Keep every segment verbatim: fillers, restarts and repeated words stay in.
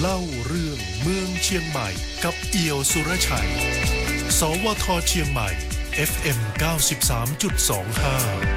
เล่าเรื่องเมืองเชียงใหม่กับเอี่ยวสุรชัยสวทเชียงใหม่ เอฟ เอ็ม เก้าสิบสามจุดสองห้า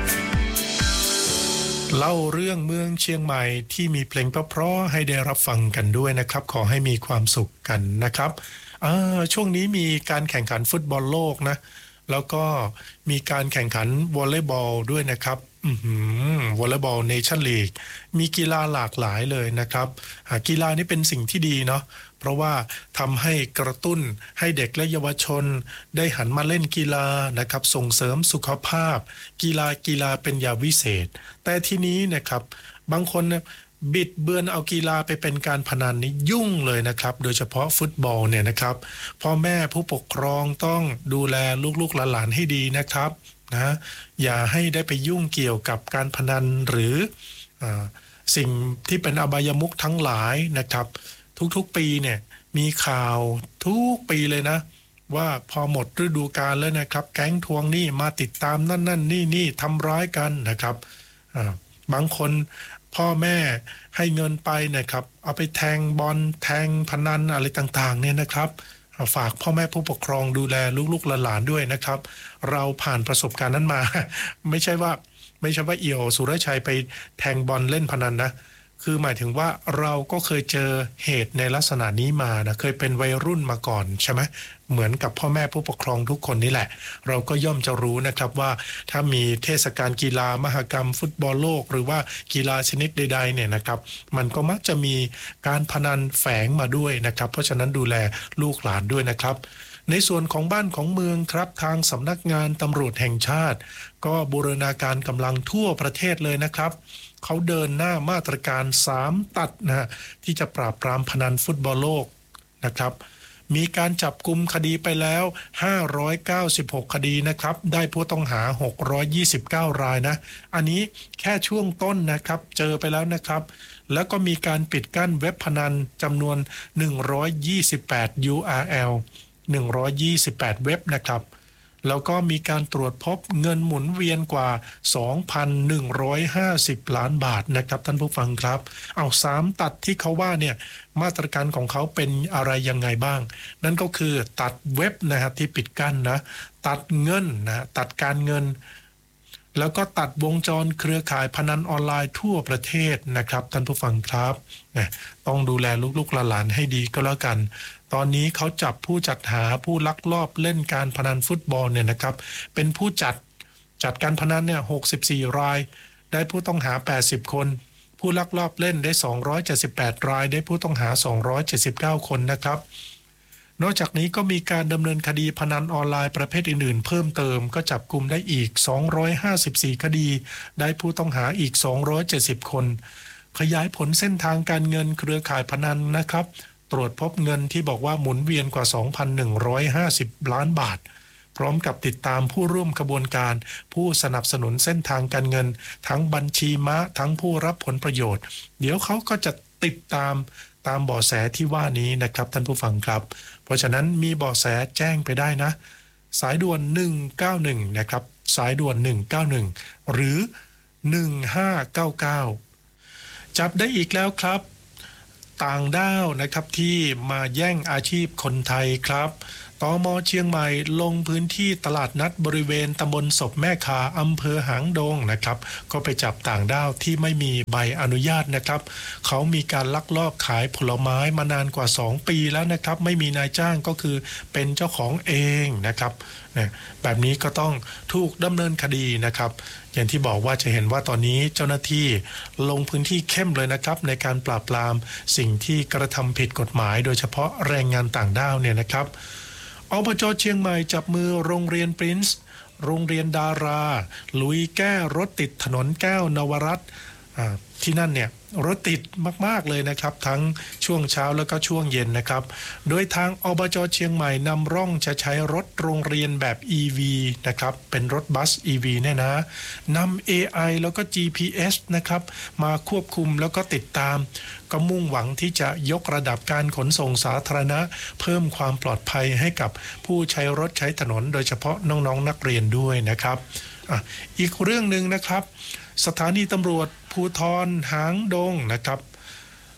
เล่าเรื่องเมืองเชียงใหม่ที่มีเพลงเพราะๆให้ได้รับฟังกันด้วยนะครับขอให้มีความสุขกันนะครับช่วงนี้มีการแข่งขันฟุตบอลโลกนะแล้วก็มีการแข่งขันวอลเลย์บอลด้วยนะครับวอลเลย์บอลเนชั่นลีกมีกีฬาหลากหลายเลยนะครับกีฬานี้เป็นสิ่งที่ดีเนาะเพราะว่าทำให้กระตุ้นให้เด็กและเยาวชนได้หันมาเล่นกีฬานะครับส่งเสริมสุขภาพกีฬากีฬาเป็นยาวิเศษแต่ทีนี้นะครับบางคนบิดเบือนเอากีฬาไปเป็นการพนันนี่ยุ่งเลยนะครับโดยเฉพาะฟุตบอลเนี่ยนะครับพ่อแม่ผู้ปกครองต้องดูแลลูกๆหลานๆให้ดีนะครับนะอย่าให้ได้ไปยุ่งเกี่ยวกับการพนันหรืออ่าสิ่งที่เป็นอบายมุขทั้งหลายนะครับทุกๆปีเนี่ยมีข่าวทุกปีเลยนะว่าพอหมดฤดูกาลแล้วนะครับแก๊งทวงหนี้มาติดตามนั่นนั่นนี่นี่ทำร้ายกันนะครับอ่าบางคนพ่อแม่ให้เงินไปนะครับเอาไปแทงบอลแทงพนันอะไรต่างๆเนี่ยนะครับฝากพ่อแม่ผู้ปกครองดูแลลูกๆหลานๆด้วยนะครับเราผ่านประสบการณ์นั้นมาไม่ใช่ว่าไม่ใช่ว่าเอี่ยวสุรชัยไปแทงบอลเล่นพนันนะคือหมายถึงว่าเราก็เคยเจอเหตุในลักษณะนี้มานะเคยเป็นวัยรุ่นมาก่อนใช่ไหมเหมือนกับพ่อแม่ผู้ปกครองทุกคนนี่แหละเราก็ย่อมจะรู้นะครับว่าถ้ามีเทศกาลกีฬามหกรรมฟุตบอลโลกหรือว่ากีฬาชนิดใดๆเนี่ยนะครับมันก็มักจะมีการพนันแฝงมาด้วยนะครับเพราะฉะนั้นดูแลลูกหลานด้วยนะครับในส่วนของบ้านของเมืองครับทางสำนักงานตำรวจแห่งชาติก็บูรณาการกำลังทั่วประเทศเลยนะครับเขาเดินหน้ามาตรการสามตัดนะที่จะปราบปรามพนันฟุตบอลโลกนะครับมีการจับกุมคดีไปแล้วห้าร้อยเก้าสิบหกคดีนะครับได้ผู้ต้องหาหกร้อยยี่สิบเก้ารายนะอันนี้แค่ช่วงต้นนะครับเจอไปแล้วนะครับแล้วก็มีการปิดกั้นเว็บพนันจำนวนหนึ่งร้อยยี่สิบแปด ยู อาร์ แอล หนึ่งร้อยยี่สิบแปดเว็บนะครับแล้วก็มีการตรวจพบเงินหมุนเวียนกว่า สองพันหนึ่งร้อยห้าสิบ ล้านบาทนะครับท่านผู้ฟังครับเอาสามตัดที่เขาว่าเนี่ยมาตรการของเขาเป็นอะไรยังไงบ้างนั่นก็คือตัดเว็บนะครับที่ปิดกั้นนะตัดเงินนะตัดการเงินแล้วก็ตัดวงจรเครือข่ายพนันออนไลน์ทั่วประเทศนะครับท่านผู้ฟังครับต้องดูแลลูกๆหลานๆให้ดีก็แล้วกันตอนนี้เขาจับผู้จัดหาผู้ลักลอบเล่นการพนันฟุตบอลเนี่ยนะครับเป็นผู้จัดจัดการพนันเนี่ยหกสิบสี่รายได้ผู้ต้องหาแปดสิบคนผู้ลักลอบเล่นได้สองร้อยเจ็ดสิบแปดรายได้ผู้ต้องหาสองร้อยเจ็ดสิบเก้าคนนะครับนอกจากนี้ก็มีการดำเนินคดีพนันออนไลน์ประเภทอื่นๆเพิ่มเติมก็จับกุมได้อีกสองร้อยห้าสิบสี่คดีได้ผู้ต้องหาอีกสองร้อยเจ็ดสิบคนขยายผลเส้นทางการเงินเครือข่ายพนันนะครับตรวจพบเงินที่บอกว่าหมุนเวียนกว่า สองพันหนึ่งร้อยห้าสิบ ล้านบาทพร้อมกับติดตามผู้ร่วมขบวนการผู้สนับสนุนเส้นทางการเงินทั้งบัญชีม้าทั้งผู้รับผลประโยชน์เดี๋ยวเขาก็จะติดตามตามเบาะแสที่ว่านี้นะครับท่านผู้ฟังครับเพราะฉะนั้นมีเบาะแสแจ้งไปได้นะสายด่วนหนึ่งเก้าหนึ่งนะครับสายด่วนหนึ่งเก้าหนึ่งหรือหนึ่งห้าเก้าเก้าจับได้อีกแล้วครับต่างด้าวนะครับที่มาแย่งอาชีพคนไทยครับตม.เชียงใหม่ลงพื้นที่ตลาดนัดบริเวณตำบลศพแม่คาอำเภอหางดงนะครับก็ไปจับต่างด้าวที่ไม่มีใบอนุญาตนะครับเขามีการลักลอบขายผลไม้มานานกว่าสองปีแล้วนะครับไม่มีนายจ้างก็คือเป็นเจ้าของเองนะครับแบบนี้ก็ต้องถูกดำเนินคดีนะครับอย่างที่บอกว่าจะเห็นว่าตอนนี้เจ้าหน้าที่ลงพื้นที่เข้มเลยนะครับในการปราบปรามสิ่งที่กระทำผิดกฎหมายโดยเฉพาะแรงงานต่างด้าวเนี่ยนะครับอบจ.เชียงใหม่จับมือโรงเรียนปรินซ์โรงเรียนดาราลุยแก้รถติดถนนแก้วนวรัตน์ที่นั่นเนี่ยรถติดมากๆเลยนะครับทั้งช่วงเช้าแล้วก็ช่วงเย็นนะครับโดยทางอบจ.เชียงใหม่นำร่องจะใช้รถโรงเรียนแบบ อี วี นะครับเป็นรถบัส อี วี เนี่ยนะนำ เอ ไอ แล้วก็ จี พี เอส นะครับมาควบคุมแล้วก็ติดตามก็มุ่งหวังที่จะยกระดับการขนส่งสาธารณะเพิ่มความปลอดภัยให้กับผู้ใช้รถใช้ถนนโดยเฉพาะน้องๆนักเรียนด้วยนะครับอ่ะอีกเรื่องนึงนะครับสถานีตำรวจภูธรหางดงนะครับ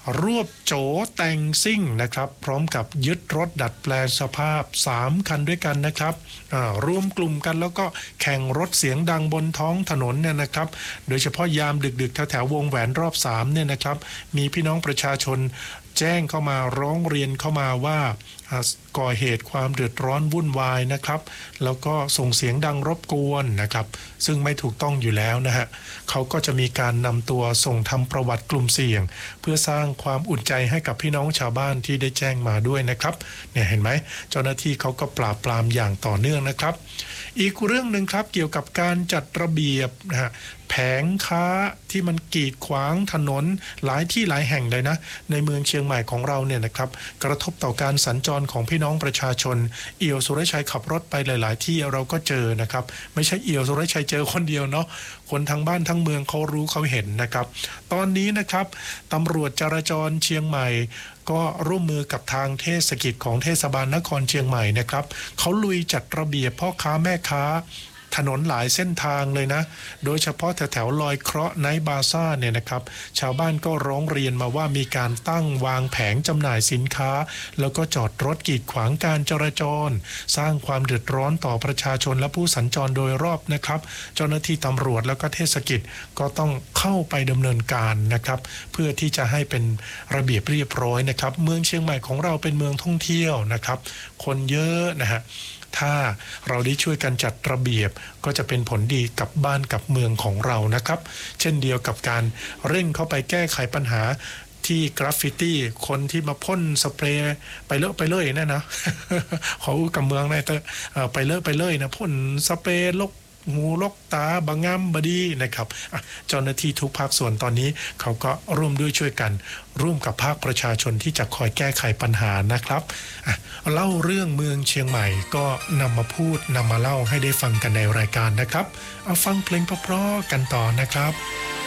รวบโจแต่งซิ่งนะครับพร้อมกับยึดรถดัดแปลงสภาพสามคันด้วยกันนะครับรวมกลุ่มกันแล้วก็แข่งรถเสียงดังบนท้องถนนเนี่ยนะครับโดยเฉพาะยามดึกๆแถวๆวงแหวนรอบสามเนี่ยนะครับมีพี่น้องประชาชนแจ้งเข้ามาร้องเรียนเข้ามาว่าก่อเหตุความเดือดร้อนวุ่นวายนะครับแล้วก็ส่งเสียงดังรบกวนนะครับซึ่งไม่ถูกต้องอยู่แล้วนะฮะเขาก็จะมีการนำตัวส่งทำประวัติกลุ่มเสี่ยงเพื่อสร้างความอุ่นใจให้กับพี่น้องชาวบ้านที่ได้แจ้งมาด้วยนะครับเนี่ยเห็นไหมเจ้าหน้าที่เขาก็ปราบปรามอย่างต่อเนื่องนะครับอีกเรื่องหนึ่งครับเกี่ยวกับการจัดระเบียบนะฮะแผงค้าที่มันกีดขวางถนนหลายที่หลายแห่งเลยนะในเมืองเชียงใหม่ของเราเนี่ยนะครับกระทบต่อการสัญจรของพี่น้องประชาชนเอี่ยวสุรชัยขับรถไปหลายๆที่เราก็เจอนะครับไม่ใช่เอี่ยวสุรชัยเจอคนเดียวเนาะคนทั้งบ้านทั้งเมืองเขารู้เขาเห็นนะครับตอนนี้นะครับตำรวจจราจรเชียงใหม่ก็ร่วมมือกับทางเทศกิจของเทศบาลนครเชียงใหม่นะครับเขาลุยจัดระเบียบพ่อค้าแม่ค้าถนนหลายเส้นทางเลยนะโดยเฉพาะแถวๆลอยเคราะห์ไนท์บาซ่าเนี่ยนะครับชาวบ้านก็ร้องเรียนมาว่ามีการตั้งวางแผงจำหน่ายสินค้าแล้วก็จอดรถกีดขวางการจราจรสร้างความเดือดร้อนต่อประชาชนและผู้สัญจรโดยรอบนะครับเจ้าหน้าที่ตำรวจแล้วก็เทศกิจก็ต้องเข้าไปดำเนินการนะครับเพื่อที่จะให้เป็นระเบียบเรียบร้อยนะครับเมืองเชียงใหม่ของเราเป็นเมืองท่องเที่ยวนะครับคนเยอะนะฮะถ้าเราได้ช่วยกันจัดระเบียบก็จะเป็นผลดีกับบ้านกับเมืองของเรานะครับเช่นเดียวกับการเร่งเข้าไปแก้ไขปัญหาที่กราฟฟิตี้คนที่มาพ่นสเปรย์ไปเลอะไปเลยนะนะเขากับเมืองนะแต่ไปเลอะไปเลยนะพ่นสเปรย์ลกหูลกตาบางงามบดีนะครับเจ้าหน้าที่ทุกภาคส่วนตอนนี้เขาก็ร่วมด้วยช่วยกันร่วมกับภาคประชาชนที่จะคอยแก้ไขปัญหานะครับเล่าเรื่องเมืองเชียงใหม่ก็นำมาพูดนำมาเล่าให้ได้ฟังกันในรายการนะครับเอาฟังเพลงเพราะๆกันต่อนะครับ